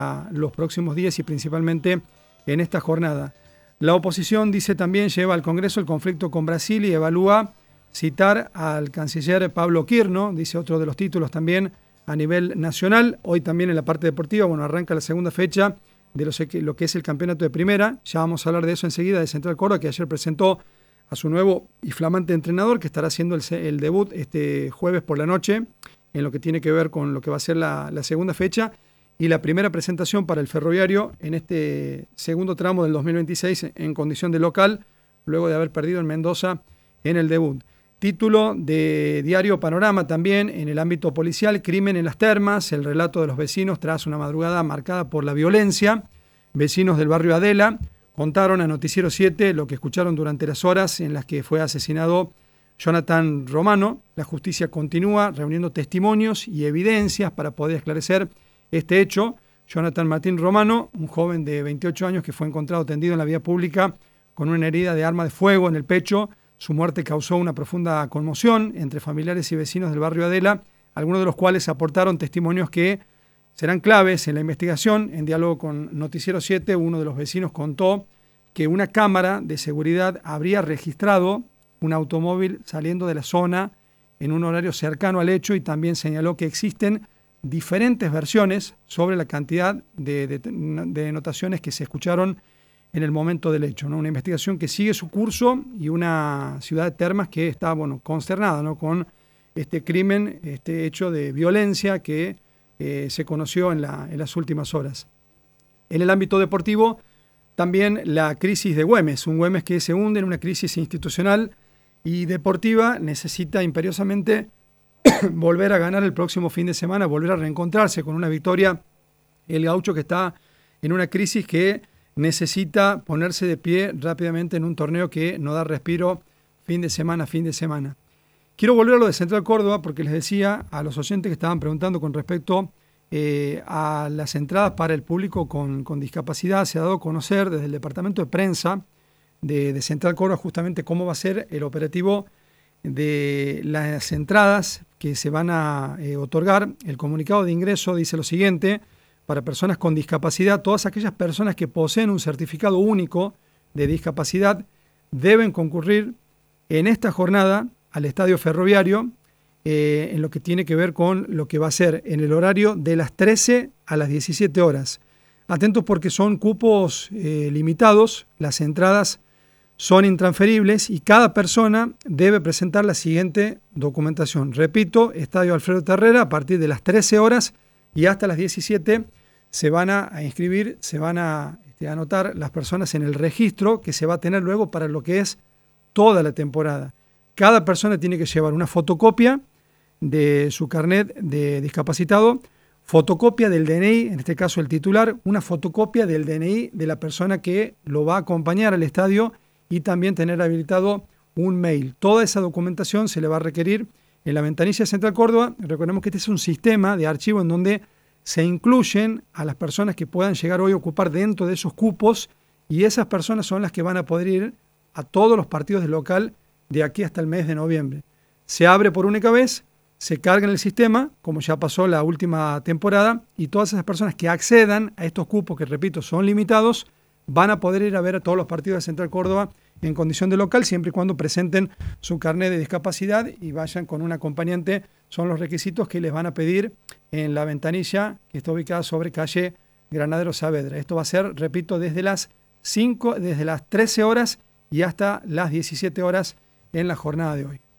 a los próximos días y principalmente en esta jornada. La oposición, dice también, lleva al Congreso el conflicto con Brasil y evalúa citar al canciller Pablo Quirno, dice otro de los títulos también a nivel nacional. Hoy también en la parte deportiva, arranca la segunda fecha de lo que es el campeonato de primera. Ya vamos a hablar de eso enseguida, de Central Córdoba, que ayer presentó a su nuevo y flamante entrenador, que estará haciendo el debut este jueves por la noche, en lo que tiene que ver con lo que va a ser la segunda fecha y la primera presentación para el Ferroviario en este segundo tramo del 2026 en condición de local, luego de haber perdido en Mendoza en el debut. Título de Diario Panorama también en el ámbito policial: crimen en las termas, el relato de los vecinos tras una madrugada marcada por la violencia. Vecinos del barrio Adela contaron a Noticiero 7 lo que escucharon durante las horas en las que fue asesinado Jonathan Romano. La justicia continúa reuniendo testimonios y evidencias para poder esclarecer este hecho. Jonathan Martín Romano, un joven de 28 años que fue encontrado tendido en la vía pública con una herida de arma de fuego en el pecho. Su muerte causó una profunda conmoción entre familiares y vecinos del barrio Adela, algunos de los cuales aportaron testimonios que serán claves en la investigación. En diálogo con Noticiero 7, uno de los vecinos contó que una cámara de seguridad habría registrado un automóvil saliendo de la zona en un horario cercano al hecho, y también señaló que existen diferentes versiones sobre la cantidad de denotaciones que se escucharon en el momento del hecho, ¿no? Una investigación que sigue su curso y una ciudad de Termas que está consternada, ¿no?, con este crimen, este hecho de violencia que se conoció en las últimas horas. En el ámbito deportivo, también la crisis de Güemes, un Güemes que se hunde en una crisis institucional y deportiva, necesita imperiosamente volver a ganar el próximo fin de semana, volver a reencontrarse con una victoria. El gaucho, que está en una crisis que necesita ponerse de pie rápidamente en un torneo que no da respiro fin de semana a fin de semana. Quiero volver a lo de Central Córdoba porque les decía a los oyentes que estaban preguntando con respecto a las entradas para el público con discapacidad. Se ha dado a conocer desde el departamento de prensa de Central Córdoba justamente cómo va a ser el operativo de las entradas que se van a otorgar. El comunicado de ingreso dice lo siguiente: para personas con discapacidad, todas aquellas personas que poseen un certificado único de discapacidad deben concurrir en esta jornada al Estadio Ferroviario, en lo que tiene que ver con lo que va a ser en el horario de las 13 a las 17 horas. Atentos porque son cupos limitados, las entradas son intransferibles y cada persona debe presentar la siguiente documentación. Repito, Estadio Alfredo Terrera, a partir de las 13 horas y hasta las 17 se van a inscribir, se van a anotar las personas en el registro que se va a tener luego para lo que es toda la temporada. Cada persona tiene que llevar una fotocopia de su carnet de discapacitado, fotocopia del DNI, en este caso el titular, una fotocopia del DNI de la persona que lo va a acompañar al estadio y también tener habilitado un mail. Toda esa documentación se le va a requerir en la ventanilla de Central Córdoba. Recordemos que este es un sistema de archivo en donde se incluyen a las personas que puedan llegar hoy a ocupar dentro de esos cupos, y esas personas son las que van a poder ir a todos los partidos de local de aquí hasta el mes de noviembre. Se abre por única vez, se carga en el sistema, como ya pasó la última temporada, y todas esas personas que accedan a estos cupos, que repito son limitados, van a poder ir a ver a todos los partidos de Central Córdoba en condición de local, siempre y cuando presenten su carnet de discapacidad y vayan con un acompañante. Son los requisitos que les van a pedir en la ventanilla que está ubicada sobre calle Granadero Saavedra. Esto va a ser, repito, desde las 13 horas y hasta las 17 horas en la jornada de hoy.